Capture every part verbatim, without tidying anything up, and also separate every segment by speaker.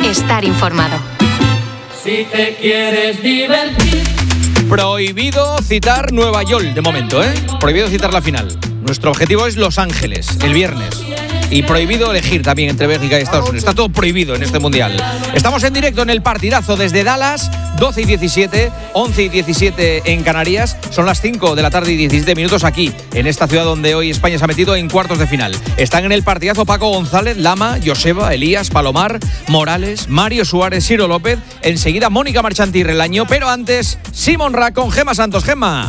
Speaker 1: estar informado.
Speaker 2: Si te quieres divertir.
Speaker 3: Prohibido citar Nueva York de momento, ¿eh? Prohibido citar la final. Nuestro objetivo es Los Ángeles, el viernes. Y prohibido elegir también entre Bélgica y Estados Unidos. Está todo prohibido en este mundial. Estamos en directo en el partidazo desde Dallas, doce y diecisiete, once y diecisiete en Canarias. Son las cinco de la tarde y diecisiete minutos aquí, en esta ciudad donde hoy España se ha metido en cuartos de final. Están en el partidazo Paco González, Lama, Joseba, Elías, Palomar, Morales, Mario Suárez, Ciro López. Enseguida Mónica Marchantí Relaño, pero antes Simon Rack con Gemma Santos. Gemma.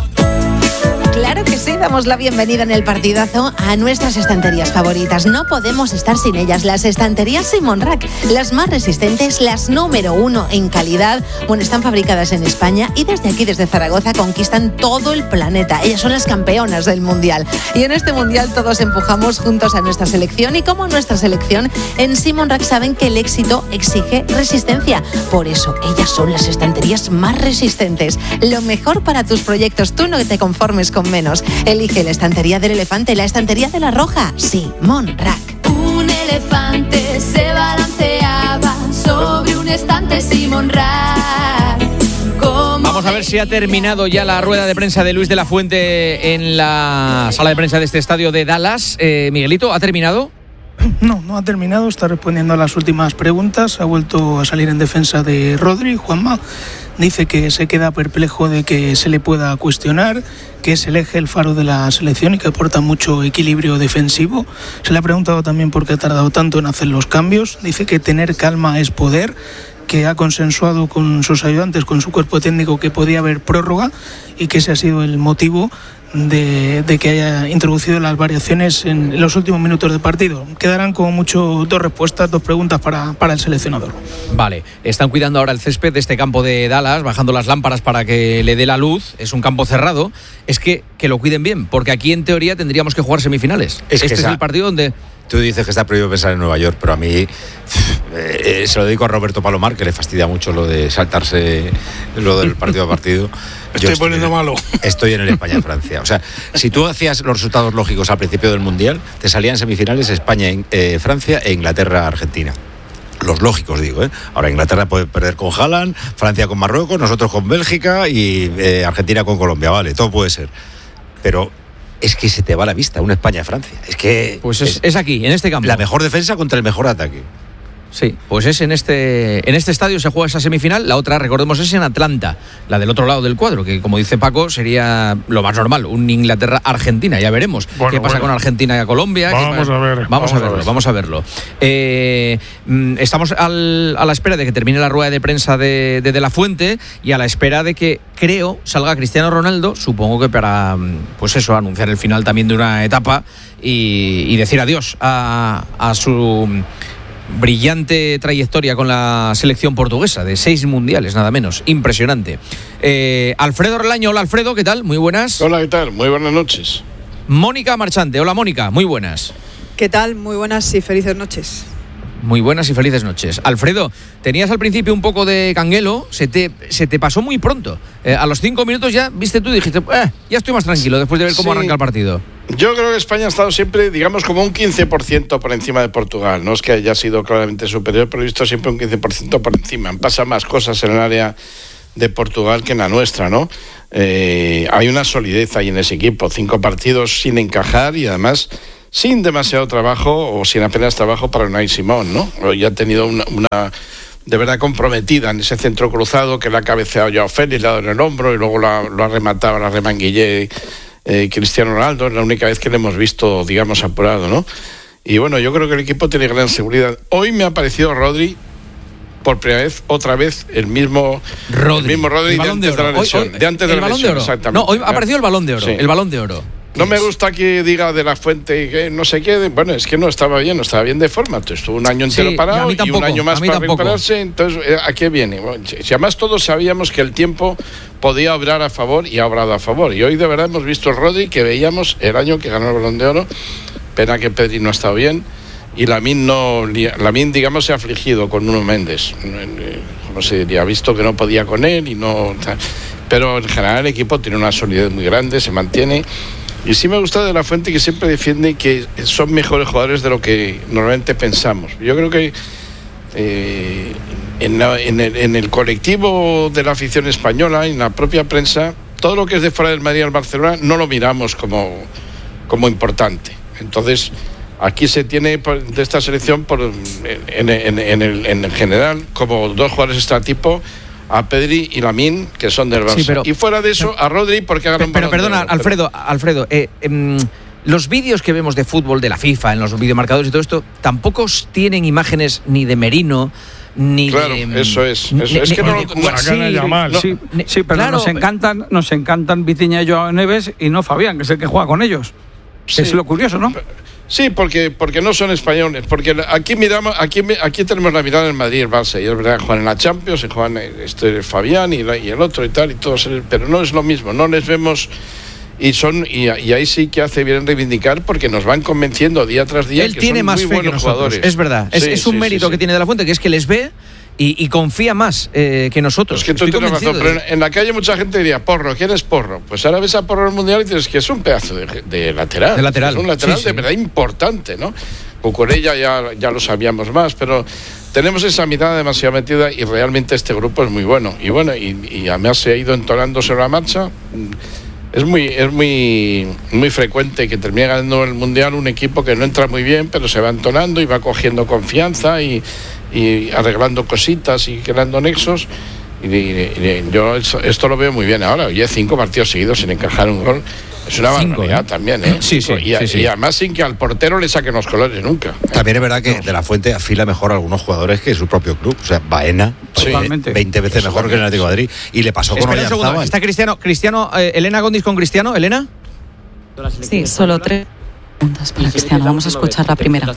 Speaker 4: Claro que sí, damos la bienvenida en el partidazo a nuestras estanterías favoritas. No podemos estar sin ellas. Las estanterías Simon Rack, las más resistentes, las número uno en calidad. Bueno, están fabricadas en España y desde aquí, desde Zaragoza, conquistan todo el planeta. Ellas son las campeonas del mundial. Y en este mundial todos empujamos juntos a nuestra selección. Y como nuestra selección, en Simon Rack saben que el éxito exige resistencia. Por eso, ellas son las estanterías más resistentes. Lo mejor para tus proyectos. Tú no te conformes con menos. Elige la estantería del elefante, la estantería de la roja. Simon Rack.
Speaker 5: Un elefante se balanceaba sobre un estante Simon Rack.
Speaker 3: Vamos a ver si ha terminado ya la rueda de prensa de Luis de la Fuente en la sala de prensa de este estadio de Dallas. Eh, Miguelito, ¿ha terminado?
Speaker 6: No, no ha terminado, está respondiendo a las últimas preguntas, ha vuelto a salir en defensa de Rodri. Juanma dice que se queda perplejo de que se le pueda cuestionar, que es el eje, el faro de la selección y que aporta mucho equilibrio defensivo. Se le ha preguntado también por qué ha tardado tanto en hacer los cambios. Dice que tener calma es poder, que ha consensuado con sus ayudantes, con su cuerpo técnico, que podía haber prórroga y que ese ha sido el motivo De, de que haya introducido las variaciones en los últimos minutos del partido. Quedarán como mucho dos respuestas, dos preguntas para, para el seleccionador.
Speaker 3: Vale, están cuidando ahora el césped de este campo de Dallas, bajando las lámparas para que le dé la luz. Es un campo cerrado. Es que, que lo cuiden bien, porque aquí en teoría tendríamos que jugar semifinales.
Speaker 7: Es que
Speaker 3: este
Speaker 7: esa...
Speaker 3: es el partido donde...
Speaker 7: Tú dices que está prohibido pensar en Nueva York, pero a mí eh, se lo dedico a Roberto Palomar, que le fastidia mucho lo de saltarse lo del partido a partido.
Speaker 8: Estoy, estoy poniendo malo.
Speaker 7: Estoy en el España-Francia. O sea, si tú hacías los resultados lógicos al principio del Mundial, te salían semifinales España-Francia e Inglaterra-Argentina. Los lógicos, digo, ¿eh? Ahora Inglaterra puede perder con Haaland, Francia con Marruecos, nosotros con Bélgica y eh, Argentina con Colombia. Vale, todo puede ser. Pero... es que se te va la vista, una España-Francia. Es que...
Speaker 3: Pues es, es, es aquí, en este campo.
Speaker 7: La mejor defensa contra el mejor ataque.
Speaker 3: Sí, pues es en este en este estadio se juega esa semifinal. La otra, recordemos, es en Atlanta, la del otro lado del cuadro, que como dice Paco, sería lo más normal, un Inglaterra-Argentina. Ya veremos
Speaker 8: bueno,
Speaker 3: qué pasa
Speaker 8: bueno.
Speaker 3: con Argentina y a Colombia.
Speaker 8: Vamos a ver.
Speaker 3: Vamos,
Speaker 8: vamos
Speaker 3: a verlo,
Speaker 8: a ver.
Speaker 3: vamos a verlo. Eh, estamos al, a la espera de que termine la rueda de prensa de, de De La Fuente y a la espera de que, creo, salga Cristiano Ronaldo, supongo que para, pues eso, anunciar el final también de una etapa y, y decir adiós a, a su... brillante trayectoria con la selección portuguesa, de seis mundiales, nada menos. Impresionante. Eh, Alfredo Relaño, hola Alfredo, ¿qué tal? Muy buenas.
Speaker 8: Hola, ¿qué tal? Muy buenas noches.
Speaker 3: Mónica Marchante, hola Mónica, muy buenas.
Speaker 9: ¿Qué tal? Muy buenas y felices noches.
Speaker 3: Muy buenas y felices noches. Alfredo, tenías al principio un poco de canguelo, se te, se te pasó muy pronto. Eh, a los cinco minutos ya, viste tú y dijiste, eh, ya estoy más tranquilo después de ver cómo sí. arranca el partido.
Speaker 8: Yo creo que España ha estado siempre, digamos, como un quince por ciento por encima de Portugal. No es que haya sido claramente superior, pero he visto siempre un quince por ciento por encima. Pasan más cosas en el área de Portugal que en la nuestra, ¿no? Eh, hay una solidez ahí en ese equipo. Cinco partidos sin encajar y además sin demasiado trabajo o sin apenas trabajo para Unai Simón, ¿no? Hoy ha tenido una, una de verdad comprometida en ese centro cruzado que la ha cabeceado Joao Félix, le ha dado en el hombro y luego la, lo ha rematado, la remanguillé eh, Cristiano Ronaldo. Es la única vez que le hemos visto, digamos, apurado, ¿no? Y bueno, yo creo que el equipo tiene gran seguridad. Hoy me ha parecido Rodri, por primera vez, otra vez, el mismo Rodri, el mismo Rodri de antes de, de la lesión. Hoy, hoy, de antes de la lesión, exactamente.
Speaker 3: No, hoy ha aparecido el Balón de Oro, sí. el Balón de Oro.
Speaker 8: No me gusta que diga De La Fuente que no sé qué. Bueno, es que no estaba bien, no estaba bien de forma. Entonces, estuvo un año entero sí, parado y, tampoco, y un año más para tampoco. recuperarse. Entonces, ¿a qué viene? Bueno, si además todos sabíamos que el tiempo podía obrar a favor y ha obrado a favor. Y hoy de verdad hemos visto el Rodri que veíamos el año que ganó el Balón de Oro. Pena que Pedri no ha estado bien. Y Lamine, no, Lamine, digamos, se ha afligido con Nuno Méndez. No sé, ha visto que no podía con él y no... Pero en general el equipo tiene una solidez muy grande, se mantiene... Y sí me gusta De La Fuente, que siempre defiende que son mejores jugadores de lo que normalmente pensamos. Yo creo que eh, en, la, en, el, en el colectivo de la afición española, en la propia prensa, todo lo que es de fuera del Madrid al Barcelona no lo miramos como, como importante. Entonces, aquí se tiene de esta selección por, en, en, en, el, en el general como dos jugadores extratipo, a Pedri y Lamine, que son del Barça. Sí, pero, y fuera de eso, a Rodri, porque hagan un
Speaker 3: Pero perdona, oro, Alfredo, pero... Alfredo, eh, eh, los vídeos que vemos de fútbol de la FIFA, en los videomarcadores y todo esto, tampoco tienen imágenes ni de Merino, ni
Speaker 8: claro,
Speaker 3: de...
Speaker 8: eso es. Eso. Ni, es que no,
Speaker 1: no, no, sí, no, sí, sí, pero claro, nos encantan, nos encantan Vitinha y Joao Neves y no Fabián, que es el que juega con ellos. Sí. Es lo curioso, ¿no?
Speaker 8: Sí, porque, porque no son españoles, porque aquí miramos, aquí, aquí tenemos la mirada en Madrid y el Barça, y es verdad, juegan en la Champions, y juegan este Fabián y, la, y el otro y tal, y todos, pero no es lo mismo, no les vemos, y son y, y ahí sí que hace bien reivindicar, porque nos van convenciendo día tras día.
Speaker 3: Él
Speaker 8: que
Speaker 3: tiene
Speaker 8: son
Speaker 3: más
Speaker 8: muy
Speaker 3: fe
Speaker 8: buenos
Speaker 3: que nosotros,
Speaker 8: jugadores.
Speaker 3: Es verdad, es,
Speaker 8: sí,
Speaker 3: es un
Speaker 8: sí,
Speaker 3: mérito
Speaker 8: sí,
Speaker 3: que
Speaker 8: sí.
Speaker 3: tiene de la Fuente, que es que les ve y, y confía más eh, que nosotros.
Speaker 8: Es que tú
Speaker 3: Estoy
Speaker 8: tienes razón,
Speaker 3: de...
Speaker 8: pero en, en la calle mucha gente diría, Porro, ¿quién es Porro? Pues ahora ves a Porro en el Mundial y dices que es un pedazo de, de lateral.
Speaker 3: De lateral.
Speaker 8: Es un lateral
Speaker 3: sí,
Speaker 8: de
Speaker 3: sí.
Speaker 8: verdad importante, ¿no? Cucurella ya, ya lo sabíamos más, pero tenemos esa mirada demasiado metida y realmente este grupo es muy bueno. Y bueno, y, y además se ha ido entonando sobre la marcha. Es muy, es muy, muy frecuente que termine ganando el Mundial un equipo que no entra muy bien, pero se va entonando y va cogiendo confianza y, y arreglando cositas y creando nexos. Y, y, y yo esto, esto lo veo muy bien ahora. Oye, cinco partidos seguidos sin encajar un gol. Es una
Speaker 3: Cinco,
Speaker 8: barbaridad
Speaker 3: ¿eh?
Speaker 8: también, ¿eh?
Speaker 3: Sí, sí,
Speaker 8: y,
Speaker 3: sí, sí.
Speaker 8: y además sin que al portero le saquen los colores nunca.
Speaker 7: También es verdad que De la Fuente afila mejor a algunos jugadores que su propio club. O sea, Baena,
Speaker 8: Sí.
Speaker 7: veinte veces
Speaker 8: Eso
Speaker 7: mejor
Speaker 8: también.
Speaker 7: que el Atlético de Madrid. Y le pasó con
Speaker 3: Espera un segundo,
Speaker 7: Oyarzábal.
Speaker 3: está Cristiano, Cristiano eh, Elena Gondis con Cristiano, Elena.
Speaker 10: Sí, solo tres preguntas para Cristiano. Vamos a escuchar la primera.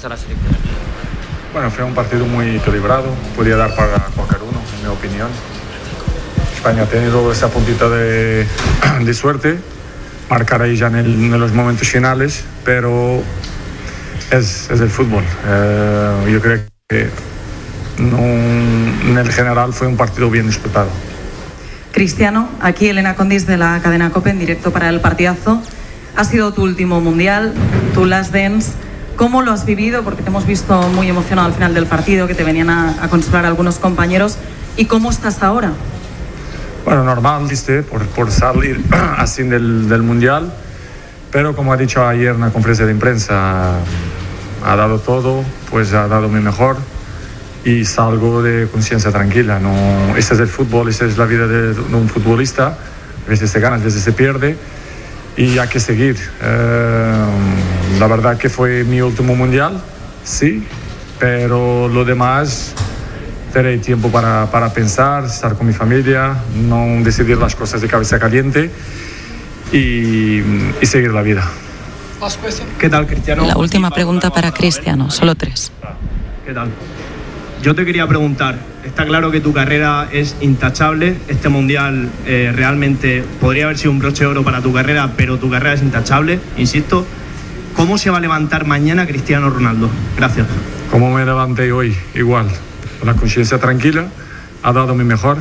Speaker 11: Bueno, fue un partido muy equilibrado, podía dar para cualquier uno, en mi opinión. España ha tenido esa puntita de, de suerte, marcar ahí ya en, el, en los momentos finales, pero es, es el fútbol. Eh, yo creo que no, en el general fue un partido bien disputado.
Speaker 10: Cristiano, aquí Elena Condis de la cadena COPE en directo para el partidazo. Ha sido tu último mundial, tu last dance. ¿Cómo lo has vivido? Porque te hemos visto muy emocionado al final del partido, que te venían a, a consolar algunos compañeros. ¿Y cómo estás ahora?
Speaker 11: Bueno, normal, ¿viste? Por, por salir así del, del mundial. Pero como ha dicho ayer en la conferencia de prensa, ha dado todo, pues ha dado mi mejor. Y salgo de conciencia tranquila. No, este es el fútbol, esta es la vida de, de un futbolista. A veces se gana, a veces se pierde. Y hay que seguir. Eh, la verdad que fue mi último mundial, sí, pero lo demás, tener tiempo para, para pensar, estar con mi familia, no decidir las cosas de cabeza caliente y, y seguir la vida.
Speaker 12: ¿Qué tal, Cristiano?
Speaker 10: La última pregunta para Cristiano, solo tres.
Speaker 12: ¿Qué tal? Yo te quería preguntar, está claro que tu carrera es intachable, este mundial eh, realmente podría haber sido un broche de oro para tu carrera, pero tu carrera es intachable, insisto. ¿Cómo se va a levantar mañana Cristiano Ronaldo? Gracias.
Speaker 11: Como me levanté hoy, igual, con la conciencia tranquila, ha dado mi mejor,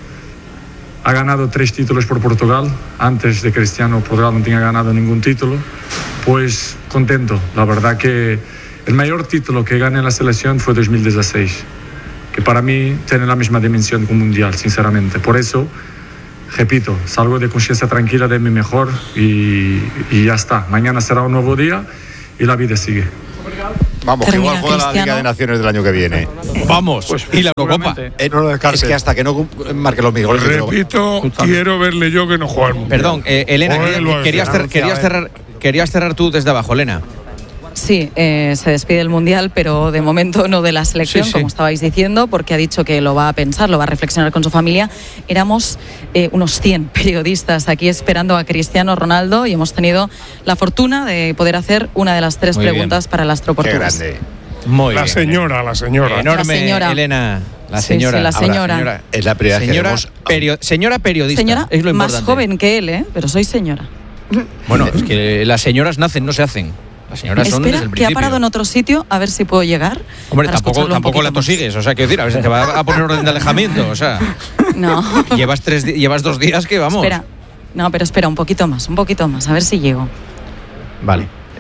Speaker 11: ha ganado tres títulos por Portugal, antes de Cristiano Portugal no tenía ganado ningún título, pues contento, la verdad que el mayor título que gané en la selección fue dos mil dieciséis, que para mí tiene la misma dimensión que un mundial, sinceramente. Por eso, repito, salgo de conciencia tranquila de mi mejor y, y ya está. Mañana será un nuevo día y la vida sigue.
Speaker 7: Vamos, que
Speaker 10: Termina
Speaker 7: igual juega la
Speaker 10: Cristiano.
Speaker 7: Liga de Naciones del año que viene.
Speaker 3: Vamos,
Speaker 1: Pues,
Speaker 3: y la Eurocopa.
Speaker 7: Eh, no lo descartes. Es que hasta que no marque los mil goles.
Speaker 13: Repito, quiero verle yo que no juega al mundial.
Speaker 3: Perdón, eh, Elena,
Speaker 13: Joder,
Speaker 3: querías,
Speaker 13: lo
Speaker 3: querías, cer- querías cerrar, querías cerrar tú desde abajo, Elena.
Speaker 10: Sí, eh, se despide el Mundial, pero de momento no de la selección,
Speaker 3: Sí, sí.
Speaker 10: como estabais diciendo, porque ha dicho que lo va a pensar, lo va a reflexionar con su familia. Éramos eh, unos cien periodistas aquí esperando a Cristiano Ronaldo y hemos tenido la fortuna de poder hacer una de las tres
Speaker 3: Muy
Speaker 10: preguntas
Speaker 3: bien.
Speaker 10: para el astro
Speaker 7: Qué
Speaker 10: portugués.
Speaker 7: grande.
Speaker 3: Muy
Speaker 13: La
Speaker 3: bien.
Speaker 13: señora, la señora.
Speaker 3: Enorme,
Speaker 10: La señora.
Speaker 3: Elena. La
Speaker 10: Sí,
Speaker 3: señora.
Speaker 10: sí, la
Speaker 3: Ahora,
Speaker 10: señora.
Speaker 7: Es la primera vez que
Speaker 3: Señora,
Speaker 7: vemos.
Speaker 3: perio- señora periodista.
Speaker 10: Señora,
Speaker 3: es lo
Speaker 10: más
Speaker 3: importante.
Speaker 10: joven que él, ¿eh? Pero soy señora.
Speaker 3: Bueno, es que las señoras nacen, no se hacen. Las señoras son
Speaker 10: Espera,
Speaker 3: desde el
Speaker 10: que ha
Speaker 3: principio.
Speaker 10: parado en otro sitio, a ver si puedo llegar.
Speaker 3: Hombre,
Speaker 10: para
Speaker 3: tampoco,
Speaker 10: escucharlo un
Speaker 3: tampoco la
Speaker 10: poquito más.
Speaker 3: tosigues. O sea, quiero decir, a ver si te va a poner orden de alejamiento. O sea,
Speaker 10: No.
Speaker 3: llevas, tres, di- llevas dos días que vamos.
Speaker 10: Espera. No, pero espera, un poquito más, un poquito más, a ver si llego.
Speaker 3: Vale.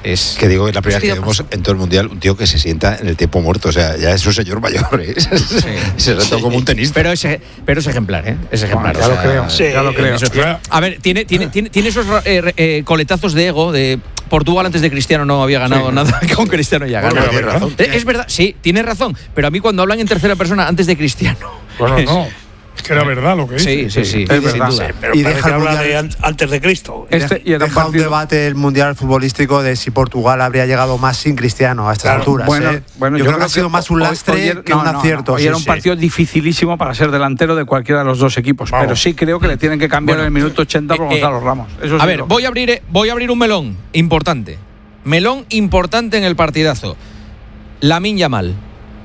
Speaker 3: es...
Speaker 7: Que digo, es la primera vez que vemos en todo el Mundial un tío que se sienta en el tiempo muerto. O sea, ya es un señor mayor, ¿eh? Sí. Se retó sí. como un tenista.
Speaker 3: Pero es, pero es ejemplar, ¿eh? Es ejemplar.
Speaker 1: Bueno, ya, o sea, lo creo, sí, ya lo creo.
Speaker 3: Eso, a ver, tiene, tiene, tiene, tiene esos eh, eh, coletazos de ego de... Portugal antes de Cristiano no había ganado sí. nada, con Cristiano ya ganó.
Speaker 7: Bueno, razón,
Speaker 3: es, es verdad, sí, tiene razón. Pero a mí cuando hablan en tercera persona antes de Cristiano...
Speaker 13: Bueno, es, no. Es que era verdad lo que dice.
Speaker 3: Sí, sí, sí.
Speaker 14: Es verdad. Sí, pero
Speaker 15: y deja el
Speaker 14: habla
Speaker 15: mundial,
Speaker 14: de antes de Cristo.
Speaker 15: Este, y deja un debate el mundial futbolístico de si Portugal habría llegado más sin Cristiano a estas
Speaker 1: claro,
Speaker 15: alturas.
Speaker 1: Bueno,
Speaker 15: ¿eh?
Speaker 1: bueno,
Speaker 15: yo, yo creo que ha sido más un lastre hoy, hoy, que no, un acierto.
Speaker 1: No, no. Hoy
Speaker 15: sí,
Speaker 1: era un partido sí. dificilísimo para ser delantero de cualquiera de los dos equipos. Vamos. Pero sí creo que le tienen que cambiar bueno, en el minuto ochenta por eh, Gonzalo Ramos. Eso
Speaker 3: a
Speaker 1: sí
Speaker 3: ver,
Speaker 1: lo...
Speaker 3: voy a abrir, voy a abrir un melón importante. Melón importante en el partidazo. Lamine Yamal.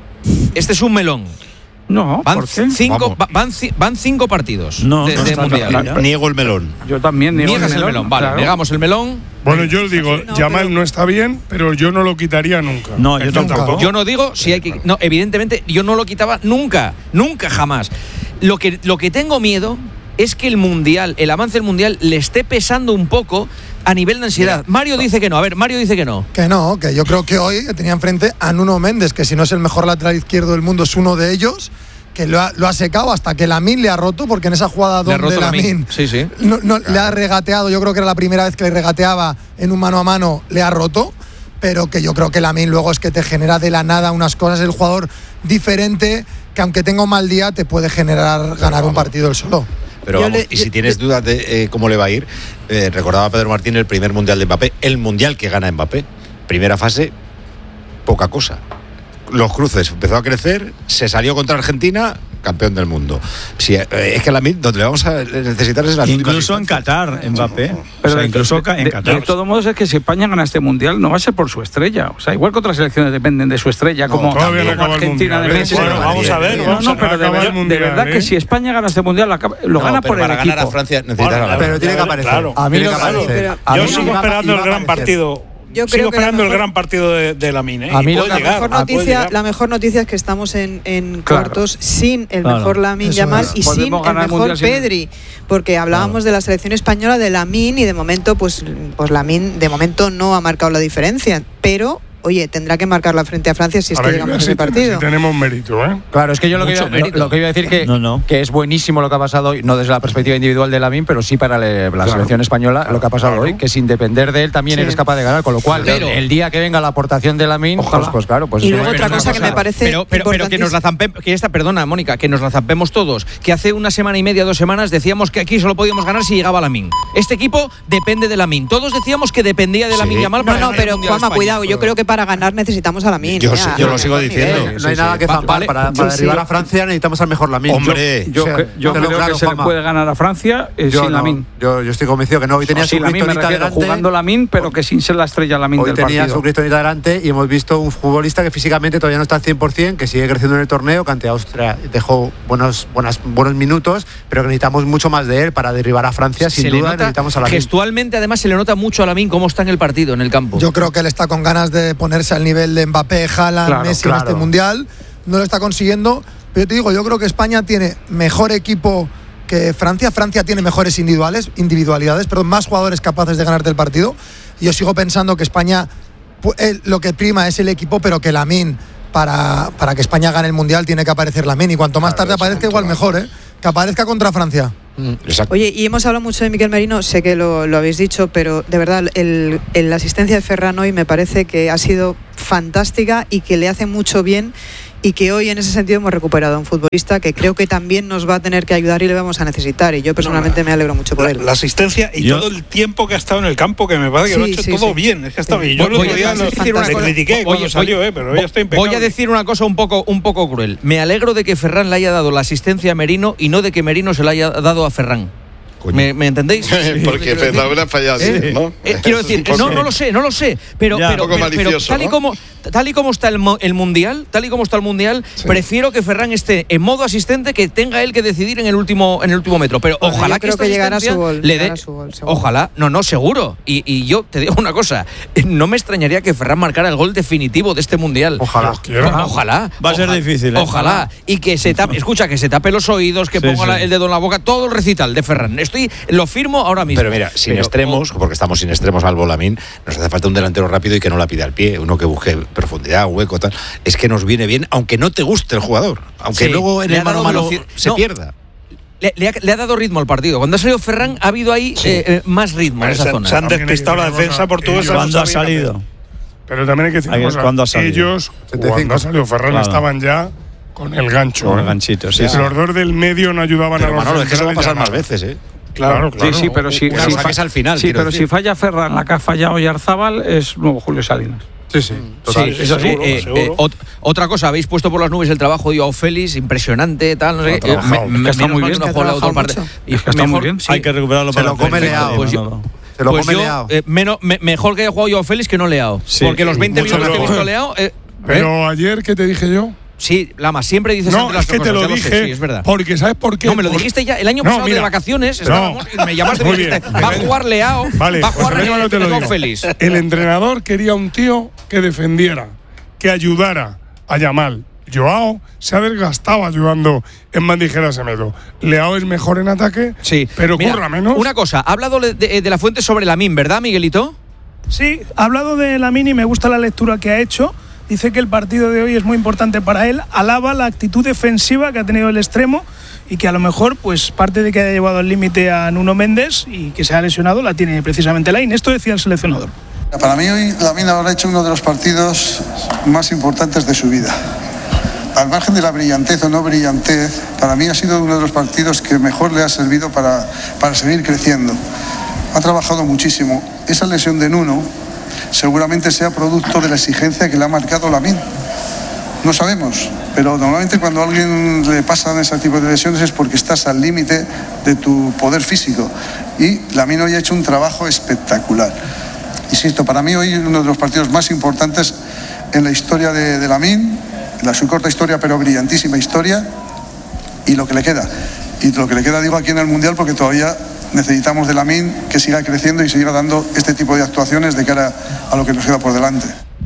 Speaker 3: Este es un melón.
Speaker 1: No,
Speaker 3: van
Speaker 1: ¿por qué?
Speaker 3: cinco, van, van cinco partidos
Speaker 13: no,
Speaker 3: de,
Speaker 13: no
Speaker 3: de mundial.
Speaker 7: La, niego el melón.
Speaker 1: Yo también niego
Speaker 3: Niegas el melón. El melón. Vale,
Speaker 1: claro.
Speaker 3: negamos el melón.
Speaker 13: Bueno, yo digo, no, Yamal pero... no está bien, pero yo no lo quitaría nunca.
Speaker 3: No, yo tampoco. Yo no digo si hay que. No, evidentemente, yo no lo quitaba nunca. Nunca, jamás. Lo que, lo que tengo miedo es que el mundial, el avance del mundial, le esté pesando un poco a nivel de ansiedad. Mario dice que no. A ver, Mario dice que no.
Speaker 16: Que no, que yo creo que hoy tenía enfrente a Nuno Méndez, que si no es el mejor lateral izquierdo del mundo, es uno de ellos, que lo ha, lo ha secado hasta que Lamine le ha roto, porque en esa jugada donde Lamine
Speaker 3: sí, sí.
Speaker 16: no, no, claro. le ha regateado, yo creo que era la primera vez que le regateaba en un mano a mano, le ha roto, pero que yo creo que Lamine luego es que te genera de la nada unas cosas, el jugador diferente, que aunque tenga un mal día te puede generar ganar un partido él solo.
Speaker 7: Pero vamos, le, y si yo, tienes dudas de eh, cómo le va a ir, eh, recordaba Pedro Martín el primer mundial de Mbappé, el mundial que gana Mbappé. Primera fase, poca cosa. Los cruces, empezó a crecer, se salió contra Argentina, campeón del mundo. Si, eh, es que la donde le vamos a necesitar es la
Speaker 17: incluso en Qatar, Mbappé.
Speaker 1: Pero
Speaker 17: o sea, incluso
Speaker 1: de,
Speaker 17: en
Speaker 1: de,
Speaker 17: Qatar.
Speaker 1: De, de todos modos es que si España gana este mundial no va a ser por su estrella. O sea, igual que otras selecciones dependen de su estrella, no, como,
Speaker 13: todavía no
Speaker 1: como Argentina
Speaker 13: mundial,
Speaker 1: de Messi.
Speaker 14: Bueno, vamos a ver.
Speaker 1: No,
Speaker 14: vamos
Speaker 1: no,
Speaker 14: a
Speaker 1: pero de, verdad, mundial, de verdad
Speaker 13: ¿eh?
Speaker 1: que si España gana este mundial lo
Speaker 7: no,
Speaker 1: gana por el
Speaker 7: para
Speaker 1: equipo.
Speaker 7: Ganar a Francia necesitará
Speaker 15: bueno, pero tiene que aparecer.
Speaker 14: Claro.
Speaker 15: A mí no
Speaker 14: aparecer. Yo sigo esperando el gran partido.
Speaker 9: Yo
Speaker 14: Sigo
Speaker 9: creo que
Speaker 14: esperando
Speaker 9: mejor,
Speaker 14: el gran partido de, de Lamine. ¿eh?
Speaker 9: A mí
Speaker 14: la,
Speaker 9: llegar, mejor noticia, la mejor noticia es que estamos en, en claro. cuartos sin el claro. mejor Lamine Yamal y sin el mejor Pedri. Sin... Porque hablábamos claro. de la selección española de Lamine y de momento, pues, pues Lamine de momento no ha marcado la diferencia. Pero... Oye, tendrá que marcarla frente a Francia si es que llegamos a ese partido.
Speaker 13: Si tenemos mérito, ¿eh?
Speaker 17: Claro, es que yo lo que, iba, lo, lo que iba a decir que, no, no. que es buenísimo lo que ha pasado hoy, no desde la perspectiva individual de Lamine, pero sí para le, la claro. selección española, claro, lo que ha pasado claro. hoy, que sin depender de él también sí. eres capaz de ganar, con lo cual pero, el, el día que venga la aportación de Lamine, pues, pues claro, pues
Speaker 9: y luego otra cosa que me parece
Speaker 3: pero, pero, pero que nos la zampemos, que esta, perdona, Mónica, que nos la zampemos todos, que hace una semana y media, dos semanas decíamos que aquí solo podíamos ganar si llegaba Lamine. Este equipo depende de Lamine. Todos decíamos que dependía de Lamine Yamal para
Speaker 9: No, no, pero Juanma, cuidado, yo creo que para ganar necesitamos a Lamine.
Speaker 7: Yo, ¿eh? yo lo sigo diciendo.
Speaker 15: No hay sí, nada sí. que zampar. Vale. Para, para derribar sí. a Francia necesitamos al mejor Lamine.
Speaker 7: Hombre,
Speaker 1: yo, yo, o sea, yo creo claro, que se le puede ganar a Francia eh, sin no, Lamine.
Speaker 15: Yo, yo estoy convencido que no. Hoy tenía no, su
Speaker 1: kriptonita delante. Jugando Lamine, pero que sin ser la estrella Lamine del
Speaker 15: partido. Hoy tenía
Speaker 1: partido.
Speaker 15: su kriptonita delante y hemos visto un futbolista que físicamente todavía no está al cien por ciento, que sigue creciendo en el torneo, que ante Austria dejó buenos, buenas, buenos minutos, pero que necesitamos mucho más de él para derribar a Francia. Sin
Speaker 3: se
Speaker 15: duda necesitamos a Lamine.
Speaker 3: Gestualmente, además, se le nota mucho a Lamine cómo está en el partido, en el campo.
Speaker 16: Yo creo que él está con ganas de ponerse al nivel de Mbappé, Haaland, claro, Messi claro. en este mundial. No lo está consiguiendo, pero yo te digo, yo creo que España tiene mejor equipo que Francia. Francia tiene mejores individuales, individualidades, pero más jugadores capaces de ganarte el partido. Y yo sigo pensando que España, pues, lo que prima es el equipo, pero que Lamine, para, para que España gane el mundial, tiene que aparecer Lamine. Y cuanto más tarde aparezca, igual mejor, ¿eh? Que aparezca contra Francia.
Speaker 9: Exacto. Oye, y hemos hablado mucho de Miquel Merino, sé que lo, lo habéis dicho, pero de verdad el, el, la asistencia de Ferran hoy me parece que ha sido fantástica y que le hace mucho bien, y que hoy en ese sentido hemos recuperado a un futbolista que creo que también nos va a tener que ayudar y le vamos a necesitar, y yo personalmente no, me alegro mucho por
Speaker 14: la,
Speaker 9: él.
Speaker 14: La asistencia y yo, todo el tiempo que ha estado en el campo, que me parece que sí, lo ha hecho sí, todo sí. bien, es que ha estado bien. Yo el otro día le critiqué cuando voy, salió, eh, pero hoy está impecable.
Speaker 3: Voy a decir una cosa un poco, un poco cruel. Me alegro de que Ferran le haya dado la asistencia a Merino y no de que Merino se la haya dado a Ferran. ¿Me, ¿Me entendéis?
Speaker 8: Porque Ferran ha fallado,
Speaker 3: ¿Eh?
Speaker 8: ¿no?
Speaker 3: Eh, quiero decir, no, no lo sé, no lo sé, pero,
Speaker 8: ya,
Speaker 3: pero, pero, pero tal, y como, tal y como está el, el Mundial, tal y como está el Mundial, sí. prefiero que Ferran esté en modo asistente, que tenga él que decidir en el último, en el último metro. Pero bueno, ojalá que esta
Speaker 9: que llegará su gol,
Speaker 3: le dé. Ojalá, no, no, seguro. Y, y yo te digo una cosa, no me extrañaría que Ferran marcara el gol definitivo de este Mundial.
Speaker 15: Ojalá.
Speaker 3: Ojalá. ojalá
Speaker 17: Va a ser
Speaker 3: ojalá,
Speaker 17: difícil. ¿eh?
Speaker 3: Ojalá. Y que se tape, escucha, que se tape los oídos, que sí, ponga sí. el dedo en la boca, todo el recital de Ferran. estoy, lo firmo ahora mismo.
Speaker 7: Pero mira, sin
Speaker 3: pero,
Speaker 7: extremos, porque estamos sin extremos al Lamine, nos hace falta un delantero rápido y que no la pide al pie, uno que busque profundidad, hueco, tal. Es que nos viene bien, aunque no te guste el jugador, aunque sí, luego en el mano a mano se no, pierda.
Speaker 3: Le, le, ha, le ha dado ritmo al partido. Cuando ha salido Ferran ha habido ahí sí. eh, eh, más ritmo en esa
Speaker 14: se,
Speaker 3: zona.
Speaker 14: Se han despistado la defensa portuguesa
Speaker 13: cuando ha salido. Pero también hay que decir una cosa, ellos, cuando ha salido Ferran, claro. estaban ya con el gancho.
Speaker 17: Con el ganchito, sí.
Speaker 13: Los
Speaker 17: sí.
Speaker 13: dos del medio no ayudaban
Speaker 7: pero
Speaker 13: a los
Speaker 7: Manolo, es que eso va a pasar más veces, ¿eh?
Speaker 13: Claro, claro.
Speaker 1: Sí, sí, pero si,
Speaker 7: si, si al final.
Speaker 1: Sí, pero
Speaker 7: decir.
Speaker 1: si falla Ferran, la que ha fallado Yarzábal es nuevo Julio Salinas.
Speaker 13: Sí, sí,
Speaker 3: total. Sí, eso sí. Seguro, eh, seguro. Eh, ot- otra cosa, habéis puesto por las nubes el trabajo de Joao Félix, impresionante, tal, no sé qué. Eh, me, me,
Speaker 1: está muy bien.
Speaker 3: No ha jugado la otra parte.
Speaker 1: Y es que está muy bien.
Speaker 17: Sí. Hay que recuperarlo para
Speaker 15: Se lo come Leao.
Speaker 3: Pues yo, se lo pues come yo, Leao. Eh, menos, me, mejor que haya jugado Joao Félix que no Leao. Sí, porque los veinte minutos que he visto Leao. Eh,
Speaker 13: pero ¿eh? ayer, ¿qué te dije yo?
Speaker 3: Sí, Lama, siempre dices
Speaker 13: no, es que
Speaker 3: cosas,
Speaker 13: te lo dije,
Speaker 3: sé, sí, es verdad.
Speaker 13: Porque ¿sabes por qué?
Speaker 3: No, me lo dijiste ya el año pasado no, mira, de vacaciones, estábamos, no, y me llamaste y me dijiste, va a jugar Leao,
Speaker 13: vale,
Speaker 3: va a jugar
Speaker 13: pues
Speaker 3: Leao Félix.
Speaker 13: El entrenador quería un tío que defendiera, que ayudara a Yamal. Joao se ha desgastado ayudando en bandejeras de medio. Leao es mejor en ataque,
Speaker 3: sí.
Speaker 13: pero
Speaker 3: Mira,
Speaker 13: curra menos.
Speaker 3: Una cosa, ha hablado de, de, de la fuente sobre Lamine, ¿verdad, Miguelito?
Speaker 6: Sí, ha hablado de Lamine y me gusta la lectura que ha hecho. Dice que el partido de hoy es muy importante para él, alaba la actitud defensiva que ha tenido el extremo y que a lo mejor, pues parte de que haya llevado al límite a Nuno Méndez y que se ha lesionado, la tiene precisamente Lamine. Esto decía el seleccionador.
Speaker 18: Para mí hoy Lamine habrá hecho uno de los partidos más importantes de su vida. Al margen de la brillantez o no brillantez, para mí ha sido uno de los partidos que mejor le ha servido para, para seguir creciendo. Ha trabajado muchísimo. Esa lesión de Nuno seguramente sea producto de la exigencia que le ha marcado Lamine. No sabemos, pero normalmente cuando a alguien le pasan ese tipo de lesiones es porque estás al límite de tu poder físico. Y Lamine hoy ha hecho un trabajo espectacular. Insisto, para mí hoy es uno de los partidos más importantes en la historia de, de Lamine, en la su corta historia pero brillantísima historia, y lo que le queda. Y lo que le queda digo aquí en el Mundial porque todavía necesitamos de Lamine que siga creciendo y siga dando este tipo de actuaciones de cara a lo que nos queda por delante.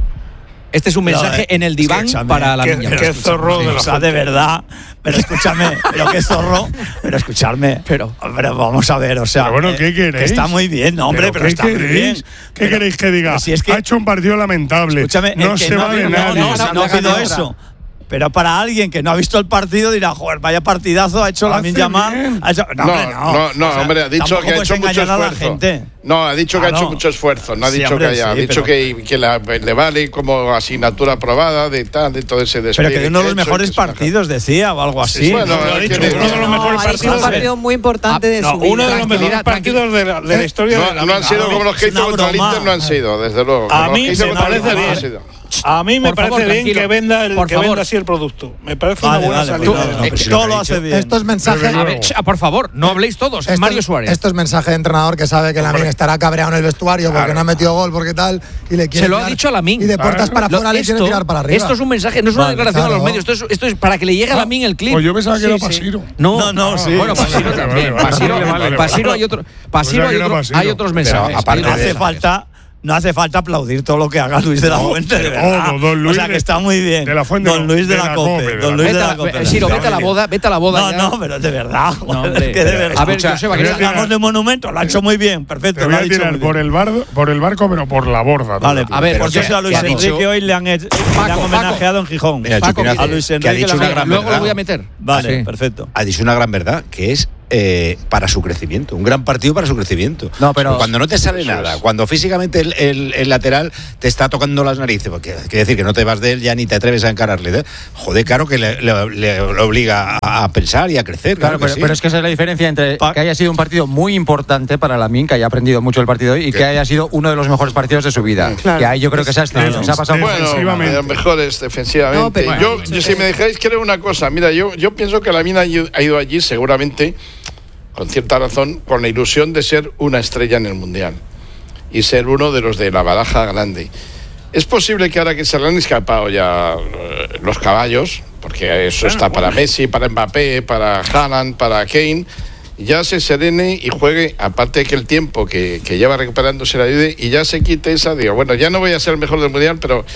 Speaker 3: Este es un mensaje no, eh, en el diván es que, para la niña.
Speaker 14: Qué, qué zorro de,
Speaker 17: o sea, de verdad. Pero escúchame, pero qué zorro. Pero escuchadme. Pero, pero vamos a ver, o sea.
Speaker 13: Pero bueno, ¿qué
Speaker 17: eh,
Speaker 13: queréis?
Speaker 17: Que está muy bien, no, hombre, pero, pero está
Speaker 13: queréis?
Speaker 17: muy bien.
Speaker 13: ¿Qué
Speaker 17: pero,
Speaker 13: queréis que diga?
Speaker 17: Si es que,
Speaker 13: ha hecho un partido lamentable.
Speaker 17: Escúchame,
Speaker 13: no se
Speaker 17: no,
Speaker 13: va de
Speaker 17: no,
Speaker 13: nadie.
Speaker 17: No, no, no, no pido eso. Pero para alguien que no ha visto el partido dirá, joder, vaya partidazo ha hecho Lamine Yamal.
Speaker 8: No, no, no, no, o sea, hombre, ha dicho que ha hecho mucho esfuerzo. No, ha dicho que ah, ha hecho no. mucho esfuerzo, no ha sí, dicho hombre, que haya, sí, ha dicho que, que la, le vale como asignatura aprobada de tal, de todo ese despliegue.
Speaker 17: Pero que uno de los mejores partidos decía o algo así.
Speaker 14: Sí, bueno, no, ha dicho uno de los mejores partidos.
Speaker 9: Un partido muy importante de su vida.
Speaker 14: Uno de los mejores partidos de la, de la historia de la
Speaker 8: No han sido como los que hizo contra el Inter, no han sido, desde luego.
Speaker 14: A mí me parece bien. A mí me por parece favor, bien tranquilo. que venda el, que venda así el producto. Me parece vale, una buena vale, salida.
Speaker 17: Vale, no, todo lo hace bien.
Speaker 16: Esto es mensaje.
Speaker 3: A ver, por favor, no habléis todos.
Speaker 16: Esto,
Speaker 3: Mario Suárez.
Speaker 16: Esto es mensaje de entrenador que sabe que Lamine estará cabreado en el vestuario porque claro. no ha metido gol, porque tal. Y le quiere
Speaker 3: Se lo ha dicho a Lamine.
Speaker 16: Y de puertas para afuera le quiere tirar para arriba.
Speaker 3: Esto es un mensaje, no es una vale, declaración claro. a los medios. Esto es, esto es para que le llegue a Lamine el clip.
Speaker 13: Pues yo pensaba que era Pasiro.
Speaker 3: No, no, sí. Bueno, Pasiro también. Pasiro hay otro. Pasiro hay otros mensajes.
Speaker 17: Hace falta. No hace falta aplaudir todo lo que haga Luis de la no, Fuente, de verdad.
Speaker 13: No, don Luis
Speaker 17: o sea, que está muy bien.
Speaker 13: De la Fuente,
Speaker 17: don Luis de, de la, la Cope. Cope don Luis
Speaker 3: vete
Speaker 17: de la Cope.
Speaker 3: Siro, vete a la boda, vete a la boda.
Speaker 17: No,
Speaker 3: ya.
Speaker 17: no, pero de verdad.
Speaker 3: No,
Speaker 17: es que de verdad.
Speaker 3: A ver, Joseba, que
Speaker 17: hablamos de monumento, lo ha hecho muy bien, perfecto.
Speaker 13: Te voy
Speaker 17: lo ha
Speaker 13: a
Speaker 17: dicho
Speaker 13: tirar
Speaker 17: muy
Speaker 13: por
Speaker 17: bien.
Speaker 13: el, bar, por el barco, pero por la borda.
Speaker 17: Vale, a ver, por eso a Luis Enrique hoy le han homenajeado en Gijón.
Speaker 7: A
Speaker 17: Luis
Speaker 7: Enrique. Que ha dicho una gran verdad.
Speaker 3: Luego lo voy a meter.
Speaker 17: Vale, perfecto.
Speaker 7: Ha dicho una gran verdad, que es Eh, para su crecimiento, un gran partido para su crecimiento.
Speaker 17: No, pero
Speaker 7: cuando no te sale nada, es. cuando físicamente el, el, el lateral te está tocando las narices, porque quiere decir que no te vas de él ya ni te atreves a encararle. ¿eh? Joder, claro que le, le, le obliga a pensar y a crecer.
Speaker 17: Claro,
Speaker 7: claro
Speaker 17: pero,
Speaker 7: sí.
Speaker 17: pero es que esa es la diferencia entre pa- que haya sido un partido muy importante para Lamine, que haya aprendido mucho el partido hoy, y ¿Qué? que haya sido uno de los mejores partidos de su vida. Claro. Que ahí yo creo que se ha, claro. se ha pasado
Speaker 8: bueno, defensivamente. Bueno, mejores defensivamente. No, pero, yo, bueno, yo si me dejáis creer una cosa, mira, yo, yo pienso que Lamine ha ido allí seguramente con cierta razón, con la ilusión de ser una estrella en el Mundial y ser uno de los de la baraja grande. Es posible que ahora que se le han escapado ya los caballos, porque eso bueno, está para bueno. Messi, para Mbappé, para Haaland, para Kane, ya se serene y juegue, aparte de que el tiempo que, que lleva recuperándose la ayude, y ya se quite esa, digo, bueno, ya no voy a ser el mejor del Mundial, pero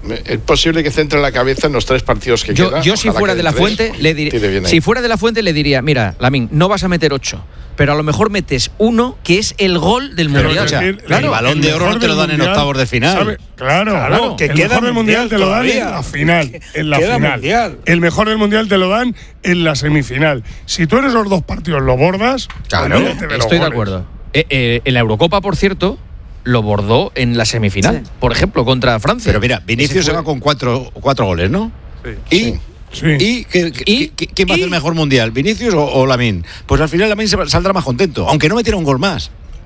Speaker 8: es posible que centre la cabeza en los tres partidos que
Speaker 3: yo,
Speaker 8: quedan.
Speaker 3: Yo si fuera de la fuente le diría, si fuera de la fuente le diría, mira, Lamine, no vas a meter ocho, pero a lo mejor metes uno que es el gol del
Speaker 7: pero
Speaker 3: mundial.
Speaker 7: O sea, claro, el balón el de oro no te lo dan mundial, en octavos de final. ¿Sabe?
Speaker 13: Claro, claro, que el queda mejor del mundial te lo dan en la final, en la final. Mundial. El mejor del mundial te lo dan en la semifinal. Si tú eres los dos partidos lo bordas,
Speaker 3: claro,
Speaker 13: pues
Speaker 3: estoy de acuerdo. Eh, eh, en la Eurocopa, por cierto, lo bordó en la semifinal, sí. por ejemplo, contra Francia.
Speaker 7: Pero mira, Vinicius se va con cuatro, cuatro goles, ¿no? Sí. Y, sí. ¿Y, ¿qué, ¿Y qué, quién va a hacer el mejor mundial? ¿Vinicius o, o Lamine? Pues al final Lamine saldrá más contento, aunque no metiera un gol más.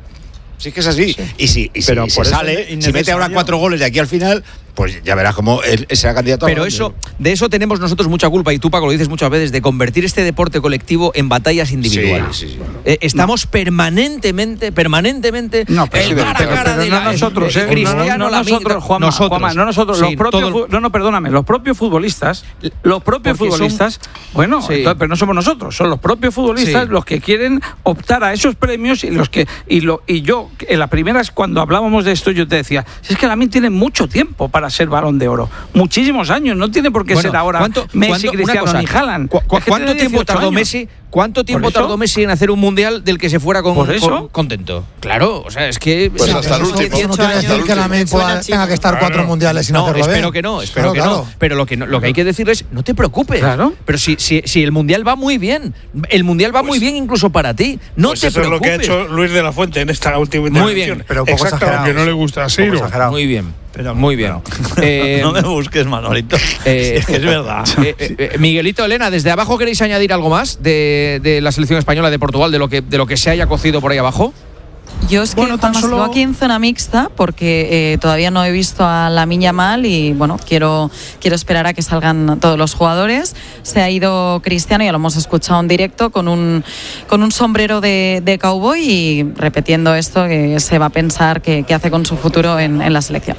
Speaker 7: Sí que es así. Sí. Y si, y si, y se sale, si mete ahora cuatro goles de aquí al final, pues ya verás cómo él será candidato a
Speaker 3: Pero eso, de eso tenemos nosotros mucha culpa, y tú, Paco, lo dices muchas veces, de convertir este deporte colectivo en batallas individuales. Sí, sí, sí. Eh, estamos no. permanentemente, permanentemente
Speaker 1: no, pero,
Speaker 3: el cara a cara
Speaker 1: pero, pero
Speaker 3: de
Speaker 1: no la, nosotros, eh,
Speaker 3: Cristiano,
Speaker 1: no, no nosotros, Juanma,
Speaker 3: nosotros,
Speaker 1: Juanma, no nosotros, sí, los propios, todo... no, no, perdóname, los propios futbolistas, los propios Porque futbolistas, son... bueno, sí. entonces, pero no somos nosotros, son los propios futbolistas sí. los que quieren optar a esos premios y los que y lo y yo en la primera cuando hablábamos de esto yo te decía, si es que Lamine tiene mucho tiempo para ser Balón de Oro. Muchísimos años, no tiene por qué bueno, ser ahora
Speaker 3: ¿cuánto,
Speaker 1: Messi,
Speaker 3: ¿cuánto,
Speaker 1: Cristiano ni Haaland.
Speaker 3: ¿Cu cu ¿Cuánto tiempo tardó años? Messi? ¿Cuánto tiempo tardó Messi en hacer un mundial del que se fuera con,
Speaker 1: ¿Por eso?
Speaker 3: con, contento? Claro, o sea, es que
Speaker 8: pues
Speaker 3: sí,
Speaker 8: hasta el último.
Speaker 16: Eso no quiere decir que Lamine tenga que estar claro. cuatro mundiales sin
Speaker 3: no,
Speaker 16: hacerlo
Speaker 3: espero
Speaker 16: bien.
Speaker 3: que no, espero
Speaker 16: claro,
Speaker 3: que
Speaker 16: claro.
Speaker 3: no. Pero lo que no, lo que hay que decirle es, no te preocupes.
Speaker 1: Claro.
Speaker 3: Pero si, si, si el mundial va muy bien, el mundial va pues, muy bien incluso para ti. No
Speaker 14: pues
Speaker 3: te
Speaker 14: eso
Speaker 3: preocupes.
Speaker 14: Es lo que ha hecho Luis de la Fuente en esta última
Speaker 3: intervención.
Speaker 14: Muy bien,
Speaker 16: pero un poco exagerado.
Speaker 13: Que no le gusta a Ciro.
Speaker 3: Muy bien. Pero, muy bien.
Speaker 19: Pero, eh, no me busques, Manolito. Eh, es que es verdad.
Speaker 3: Eh, eh, Miguelito, Elena, desde abajo queréis añadir algo más de, de la selección española de Portugal, de lo que de lo que se haya cocido por ahí abajo.
Speaker 10: Yo es que bueno, tan solo... sigo aquí en zona mixta porque eh, todavía no he visto a Lamine Yamal y bueno, quiero, quiero esperar a que salgan todos los jugadores. Se ha ido Cristiano, ya lo hemos escuchado en directo, con un, con un sombrero de, de cowboy y repitiendo esto que se va a pensar qué hace con su futuro en, en la selección.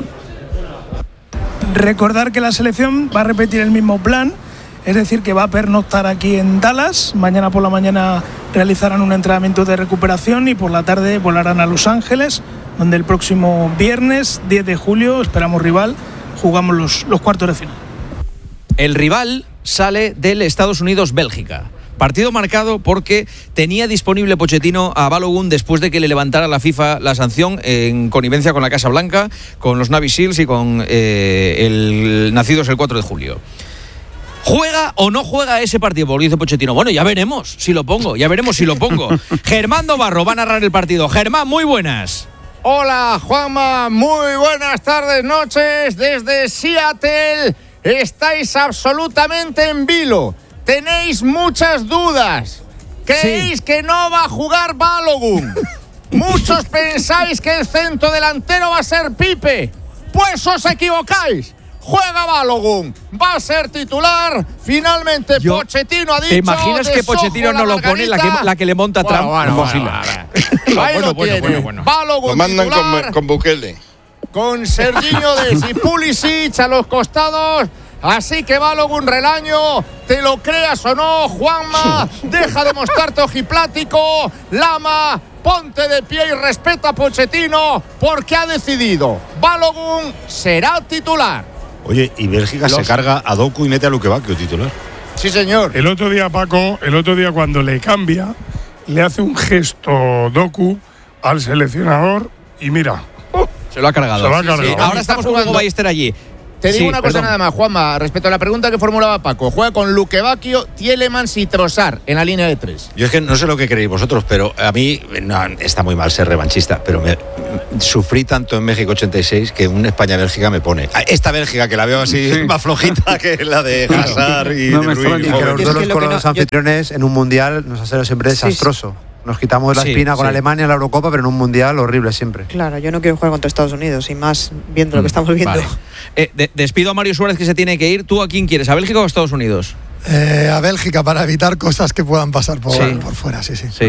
Speaker 6: Recordar que la selección va a repetir el mismo plan, es decir, que va a pernoctar aquí en Dallas. Mañana por la mañana realizarán un entrenamiento de recuperación y por la tarde volarán a Los Ángeles, donde el próximo viernes diez de julio, esperamos rival, jugamos los, los cuartos de final.
Speaker 3: El rival sale del Estados Unidos-Bélgica. Partido marcado porque tenía disponible Pochettino a Balogun después de que le levantara la FIFA la sanción en connivencia con la Casa Blanca, con los Navy Seals y con eh, el nacidos el cuatro de julio. ¿Juega o no juega ese partido? Porque dice Pochettino, bueno, ya veremos si lo pongo, ya veremos si lo pongo. Germán Navarro va a narrar el partido. Germán, muy buenas.
Speaker 20: Hola, Juanma, muy buenas tardes, noches desde Seattle. Estáis absolutamente en vilo. Tenéis muchas dudas. ¿Creéis sí. que no va a jugar Balogun? Muchos pensáis que el centro delantero va a ser Pipe. Pues os equivocáis. Juega Balogun, va a ser titular. Finalmente Yo, Pochettino ha dicho.
Speaker 3: ¿Te imaginas que Pochettino no lo pone la que, la que le monta
Speaker 20: bueno,
Speaker 3: Trump?
Speaker 20: Bueno, bueno,
Speaker 3: bueno,
Speaker 20: bueno. Ahí bueno, lo bueno, tiene. Bueno, bueno. Balogun
Speaker 8: lo mandan
Speaker 20: titular,
Speaker 8: con, con Bukele.
Speaker 20: Con Serginho Dest y Pulisic a los costados. Así que Balogun Relaño, te lo creas o no, Juanma, deja de mostrarte ojiplático. Lama, ponte de pie y respeta a Pochettino porque ha decidido. Balogun será titular.
Speaker 7: Oye, y Bélgica Los... se carga a Doku y mete a Lukebakio titular.
Speaker 20: Sí, señor.
Speaker 13: El otro día, Paco, el otro día cuando le cambia, le hace un gesto Doku al seleccionador y mira.
Speaker 3: Uh, se lo ha cargado.
Speaker 13: Se lo ha cargado.
Speaker 3: Sí, sí. Ahora estamos jugando Ballester allí.
Speaker 20: Te digo
Speaker 3: sí,
Speaker 20: una cosa
Speaker 3: perdón.
Speaker 20: nada más, Juanma, respecto a la pregunta que formulaba Paco. Juega con Lukebakio, Tielemans y Trossard en la línea de tres.
Speaker 7: Yo es que no sé lo que creéis vosotros, pero a mí no, está muy mal ser revanchista, pero me, sufrí tanto en México ochenta y seis que un España-Bélgica me pone. Esta Bélgica, que la veo así sí. más flojita que la de Hazard y
Speaker 15: no
Speaker 7: de
Speaker 15: Bruyne. Y que los duelos con los no, anfitriones yo... en un mundial nos ha sido siempre desastroso. Sí, sí. Nos quitamos la sí, espina con sí. Alemania en la Eurocopa, pero en un mundial horrible siempre.
Speaker 9: Claro, yo no quiero jugar contra Estados Unidos, y más viendo mm, lo que estamos viendo.
Speaker 3: Vale. Eh, de, despido a Mario Suárez, que se tiene que ir. ¿Tú a quién quieres, a Bélgica o a Estados Unidos?
Speaker 16: Eh, a Bélgica, para evitar cosas que puedan pasar por, sí. por fuera, sí, sí.
Speaker 3: Sí.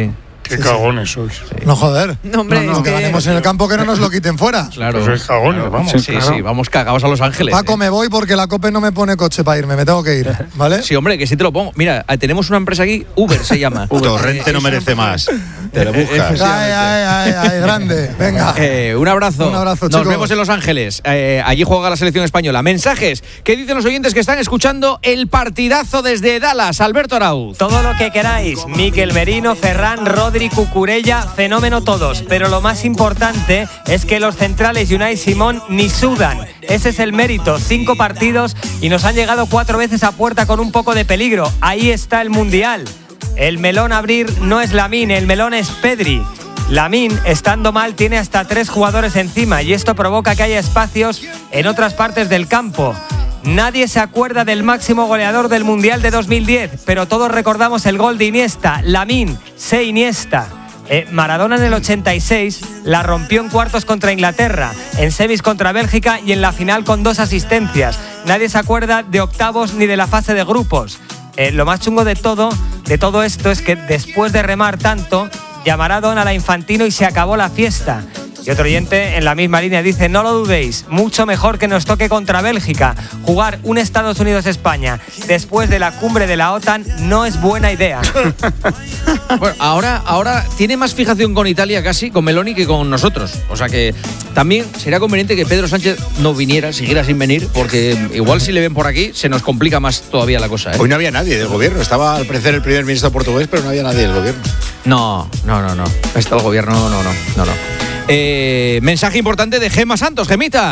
Speaker 13: Qué cagones sois.
Speaker 16: Sí. No, joder.
Speaker 9: No, hombre,
Speaker 16: no, no, que ganemos en el campo, que no nos lo quiten fuera.
Speaker 3: Claro.
Speaker 13: Sois cagones,
Speaker 3: claro,
Speaker 13: vamos.
Speaker 3: Sí, sí,
Speaker 13: claro.
Speaker 3: sí, vamos cagados a Los Ángeles.
Speaker 16: Paco,
Speaker 3: ¿eh?
Speaker 16: me voy porque la COPE no me pone coche para irme, me tengo que ir, ¿vale?
Speaker 3: Sí, hombre, que sí te lo pongo. Mira, tenemos una empresa aquí, Uber se llama.
Speaker 7: Torrente no merece más. Te lo buscas.
Speaker 16: Ay, ay, ay, ay, grande. Venga.
Speaker 3: Eh, un abrazo.
Speaker 16: Un abrazo,
Speaker 3: Nos
Speaker 16: chicos.
Speaker 3: vemos en Los Ángeles. Eh, allí juega la selección española. Mensajes. ¿Qué dicen los oyentes que están escuchando el partidazo desde Dallas? Alberto Arauz.
Speaker 21: Todo lo que queráis. Mikel Merino, Ferran, Rodri, Cucurella, fenómeno todos. Pero lo más importante es que los centrales Unai Simón ni sudan. Ese es el mérito. Cinco partidos y nos han llegado cuatro veces a puerta con un poco de peligro. Ahí está el Mundial. El melón a abrir no es Lamine, el melón es Pedri. Lamine, estando mal, tiene hasta tres jugadores encima y esto provoca que haya espacios en otras partes del campo. Nadie se acuerda del máximo goleador del Mundial de dos mil diez, pero todos recordamos el gol de Iniesta. Lamine, se Iniesta. Eh, Maradona en el ochenta y seis la rompió en cuartos contra Inglaterra, en semis contra Bélgica y en la final con dos asistencias. Nadie se acuerda de octavos ni de la fase de grupos. Eh, lo más chungo de todo, de todo esto es que después de remar tanto, llamará Don a la Infantino y se acabó la fiesta. Y otro oyente en la misma línea dice, no lo dudéis, mucho mejor que nos toque contra Bélgica. Jugar un Estados Unidos-España después de la cumbre de la OTAN no es buena idea.
Speaker 3: Bueno, ahora, ahora tiene más fijación con Italia casi, con Meloni, que con nosotros. O sea que también sería conveniente que Pedro Sánchez no viniera, siguiera sin venir, porque igual si le ven por aquí se nos complica más todavía la cosa, ¿eh?
Speaker 7: Hoy no había nadie del gobierno. Estaba al parecer el primer ministro portugués, pero no había nadie del gobierno.
Speaker 3: No, no, no, no. Está el gobierno, no, no, no, no. Eh, mensaje importante de Gemma Santos, Gemita.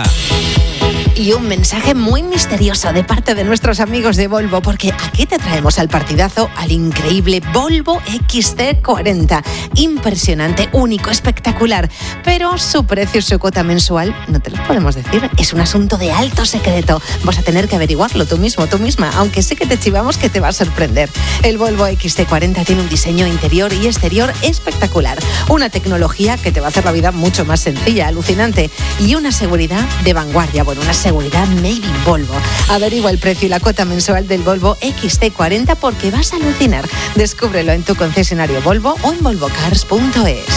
Speaker 4: Y un mensaje muy misterioso de parte de nuestros amigos de Volvo, porque aquí te traemos al partidazo al increíble Volvo equis ce cuarenta. Impresionante, único, espectacular. Pero su precio y su cuota mensual no te lo podemos decir. Es un asunto de alto secreto. Vas a tener que averiguarlo tú mismo, tú misma, aunque sé que te chivamos que te va a sorprender. El Volvo equis ce cuarenta tiene un diseño interior y exterior espectacular. Una tecnología que te va a hacer la vida mucho más sencilla, alucinante. Y una seguridad de vanguardia. Bueno, una seguridad made in Volvo. Averigua el precio y la cuota mensual del Volvo equis ce cuarenta porque vas a alucinar. Descúbrelo en tu concesionario Volvo o en volvo cars punto es.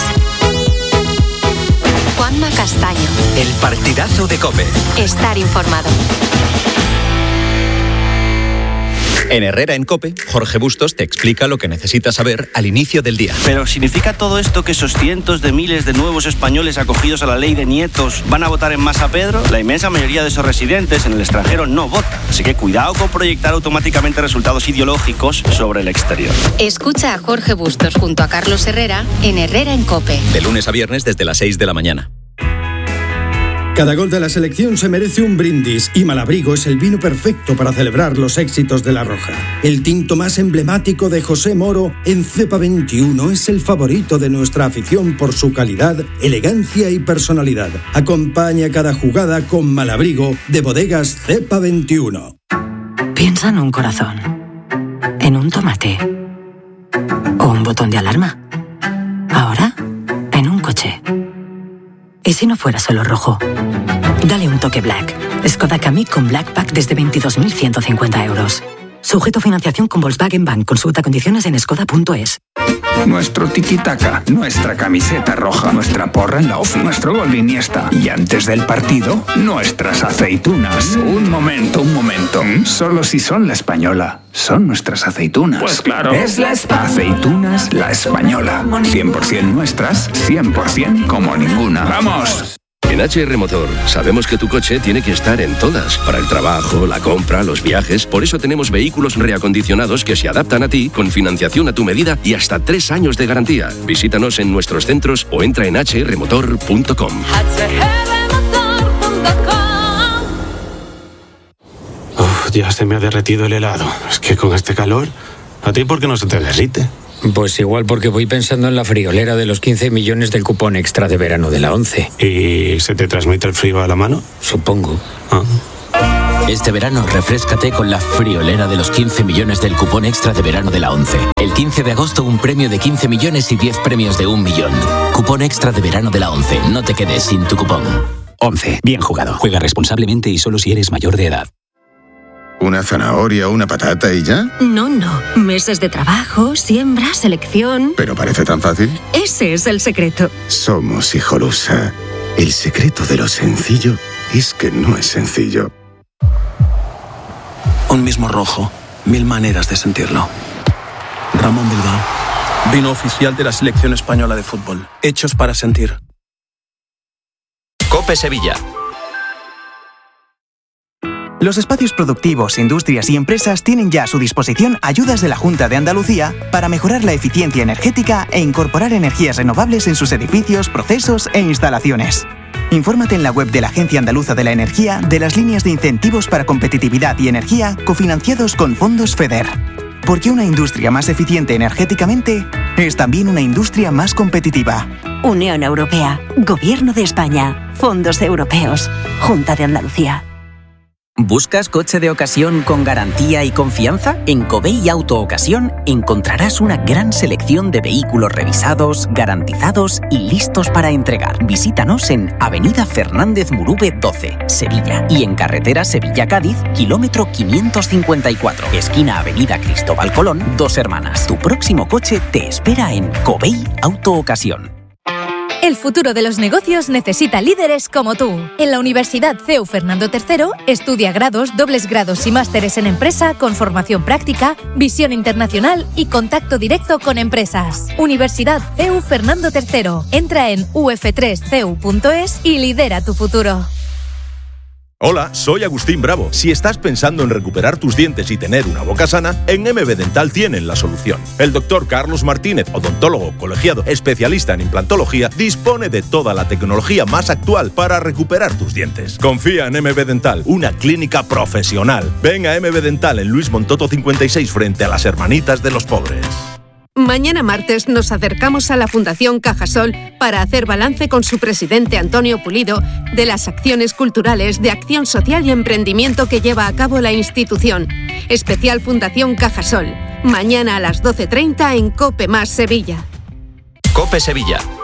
Speaker 22: Juanma Castaño.
Speaker 23: El partidazo de COPE.
Speaker 22: Estar informado.
Speaker 23: En Herrera en COPE, Jorge Bustos te explica lo que necesitas saber al inicio del día.
Speaker 24: Pero ¿significa todo esto que esos cientos de miles de nuevos españoles acogidos a la ley de nietos van a votar en masa Pedro? La inmensa mayoría de esos residentes en el extranjero no votan. Así que cuidado con proyectar automáticamente resultados ideológicos sobre el exterior.
Speaker 22: Escucha a Jorge Bustos junto a Carlos Herrera en Herrera en COPE.
Speaker 23: De lunes a viernes desde las seis de la mañana.
Speaker 25: Cada gol de la selección se merece un brindis y Malabrigo es el vino perfecto para celebrar los éxitos de La Roja. El tinto más emblemático de José Moro en Cepa veintiuno es el favorito de nuestra afición por su calidad, elegancia y personalidad. Acompaña cada jugada con Malabrigo de Bodegas Cepa veintiuno.
Speaker 26: Piensa en un corazón, en un tomate o un botón de alarma. Ahora, en un coche. ¿Y si no fuera solo rojo? Dale un toque Black. Skoda Kamiq con Black Pack desde veintidós mil ciento cincuenta euros. Sujeto a financiación con Volkswagen Bank. Consulta condiciones en skoda punto es.
Speaker 27: Nuestro tiki-taka, nuestra camiseta roja, nuestra porra en la ofi, nuestro gol de Iniesta. Y antes del partido, nuestras aceitunas. Un momento, un momento. Solo si son la española. Son nuestras aceitunas.
Speaker 28: Pues claro.
Speaker 27: Es la espa- Aceitunas La Española. cien por ciento nuestras, cien por ciento como ninguna. ¡Vamos!
Speaker 29: En H R Motor sabemos que tu coche tiene que estar en todas, para el trabajo, la compra, los viajes. Por eso tenemos vehículos reacondicionados que se adaptan a ti, con financiación a tu medida y hasta tres años de garantía. Visítanos en nuestros centros o entra en hache erre motor punto com.
Speaker 30: Uf, ya se me ha derretido el helado. Es que con este calor, ¿a ti por qué no se te derrite?
Speaker 31: Pues igual porque voy pensando en la friolera de los quince millones del cupón extra de verano de la ONCE.
Speaker 30: ¿Y se te transmite el frío a la mano?
Speaker 31: Supongo.
Speaker 30: Ah.
Speaker 32: Este verano refréscate con la friolera de los quince millones del cupón extra de verano de la ONCE. El quince de agosto un premio de quince millones y diez premios de un millón. Cupón extra de verano de la ONCE. No te quedes sin tu cupón. ONCE. Bien jugado. Juega responsablemente y solo si eres mayor de edad.
Speaker 1: ¿Una zanahoria o una patata y ya?
Speaker 2: No, no. Meses de trabajo, siembra, selección.
Speaker 1: Pero parece tan fácil.
Speaker 2: Ese es el secreto.
Speaker 1: Somos Hijolusa. El secreto de lo sencillo es que no es sencillo.
Speaker 5: Un mismo rojo, mil maneras de sentirlo. Ramón Bilbao, vino oficial de la selección española de fútbol. Hechos para sentir.
Speaker 23: COPE Sevilla.
Speaker 6: Los espacios productivos, industrias y empresas tienen ya a su disposición ayudas de la Junta de Andalucía para mejorar la eficiencia energética e incorporar energías renovables en sus edificios, procesos e instalaciones. Infórmate en la web de la Agencia Andaluza de la Energía de las líneas de incentivos para competitividad y energía cofinanciados con fondos FEDER. Porque una industria más eficiente energéticamente es también una industria más competitiva.
Speaker 2: Unión Europea, Gobierno de España, Fondos Europeos, Junta de Andalucía.
Speaker 10: ¿Buscas coche de ocasión con garantía y confianza? En Covey Auto Ocasión encontrarás una gran selección de vehículos revisados, garantizados y listos para entregar. Visítanos en Avenida Fernández Murube doce, Sevilla, y en carretera Sevilla-Cádiz, kilómetro quinientos cincuenta y cuatro, esquina Avenida Cristóbal Colón, Dos Hermanas. Tu próximo coche te espera en Covey Auto Ocasión.
Speaker 11: El futuro de los negocios necesita líderes como tú. En la Universidad C E U Fernando tercero estudia grados, dobles grados y másteres en empresa con formación práctica, visión internacional y contacto directo con empresas. Universidad C E U Fernando tercero. Entra en u f tres c e u punto es y lidera tu futuro.
Speaker 12: Hola, soy Agustín Bravo. Si estás pensando en recuperar tus dientes y tener una boca sana, en M B Dental tienen la solución. El doctor Carlos Martínez, odontólogo colegiado especialista en implantología, dispone de toda la tecnología más actual para recuperar tus dientes. Confía en M B Dental, una clínica profesional. Ven a M B Dental en Luis Montoto cincuenta y seis frente a las Hermanitas de los Pobres.
Speaker 14: Mañana martes nos acercamos a la Fundación Cajasol para hacer balance con su presidente Antonio Pulido de las acciones culturales de acción social y emprendimiento que lleva a cabo la institución. Especial Fundación Cajasol. Mañana a las doce treinta en COPE más Sevilla.
Speaker 23: COPE Sevilla.